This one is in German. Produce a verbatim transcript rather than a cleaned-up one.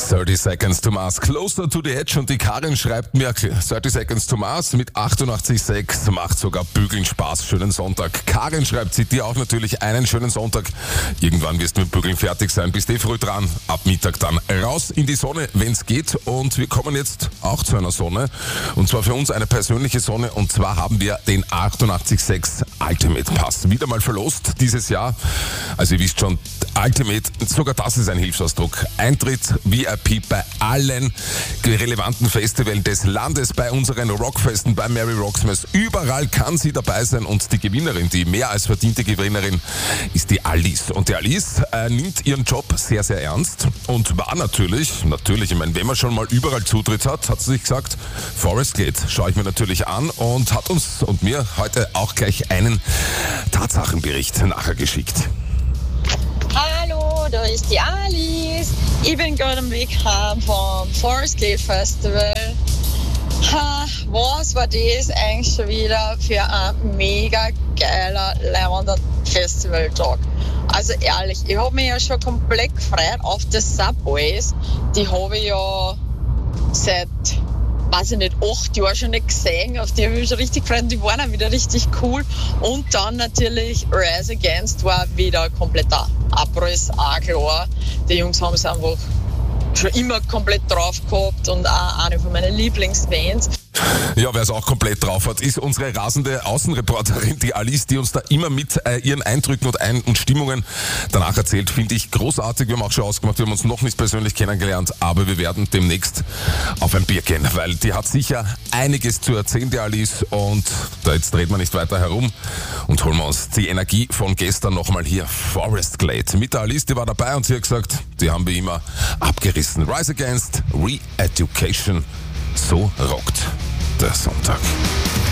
dreißig Seconds to Mars, Closer to the Edge, und die Karin schreibt mir, dreißig Seconds to Mars mit achtundachtzig Komma sechs macht sogar Bügeln Spaß. Schönen Sonntag. Karin schreibt sie dir auch natürlich einen schönen Sonntag. Irgendwann wirst du mit Bügeln fertig sein, bist eh früh dran. Ab Mittag dann raus in die Sonne, wenn's geht. Und wir kommen jetzt auch zu einer Sonne. Und zwar für uns eine persönliche Sonne. Und zwar haben wir den achtundachtzig Komma sechs Ultimate Pass wieder mal verlost dieses Jahr. Also ihr wisst schon, Ultimate, sogar das ist ein Hilfsausdruck. Eintritt V I P bei allen relevanten Festivals des Landes, bei unseren Rockfesten, bei Mary Rocksmith. Überall kann sie dabei sein, und die Gewinnerin, die mehr als verdiente Gewinnerin, ist die Alice. Und die Alice äh, nimmt ihren Job sehr, sehr ernst und war natürlich, natürlich, ich meine, wenn man schon mal überall Zutritt hat, hat sie sich gesagt, Forest Gate schaue ich mir natürlich an, und hat uns und mir heute auch gleich einen Tatsachenbericht nachher geschickt. Hallo, da ist die Alice. Ich bin gerade am Weg heim vom Forest Gate Festival. Ha, was war das eigentlich schon wieder für ein mega geiler, leibender Festivaltag. Also ehrlich, ich habe mich ja schon komplett gefreut auf die Subways. Die habe ich ja seit, weiß ich nicht, acht Jahren schon nicht gesehen. Auf die habe ich mich schon richtig gefreut. Die waren auch wieder richtig cool. Und dann natürlich Rise Against war wieder kompletter Abriss, auch klar. Die Jungs haben es einfach schon immer komplett drauf gehabt und auch eine von meinen Lieblingsbands. Ja, wer es auch komplett drauf hat, ist unsere rasende Außenreporterin, die Alice, die uns da immer mit äh, ihren Eindrücken und, Ein- und Stimmungen danach erzählt. Finde ich großartig. Wir haben auch schon ausgemacht, wir haben uns noch nicht persönlich kennengelernt, aber wir werden demnächst auf ein Bier gehen, weil die hat sicher einiges zu erzählen, die Alice. Und da jetzt dreht man nicht weiter herum und holen wir uns die Energie von gestern nochmal hier. Forest Glade mit der Alice, die war dabei, und sie hat gesagt, die haben wir immer abgerissen. Rise Against, Re-Education, so rockt der Sonntag.